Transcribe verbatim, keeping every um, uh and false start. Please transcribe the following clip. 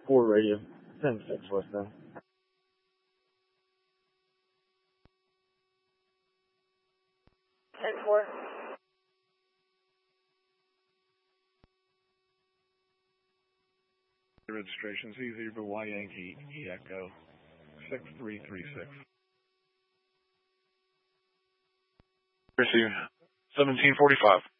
four radio, ten six westbound. ten four. Registration Z zero Y Yankee E Echo six three three six. Receive seventeen forty-five.